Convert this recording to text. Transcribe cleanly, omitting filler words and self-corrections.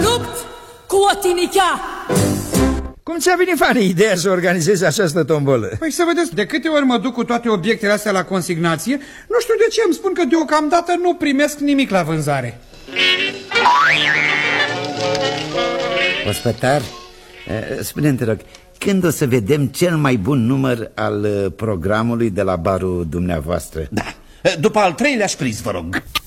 product cu o tinichea. Cum ți-a venit, Fani, ideea să organizezi această tombolă? Păi să vedeți, de câte ori mă duc cu toate obiectele astea la consignație, nu știu de ce îmi spun că deocamdată nu primesc nimic la vânzare. Ospătar, spune-mi, te rog, când o să vedem cel mai bun număr al programului de la barul dumneavoastră? Da, după al 3-lea șpriț, vă rog.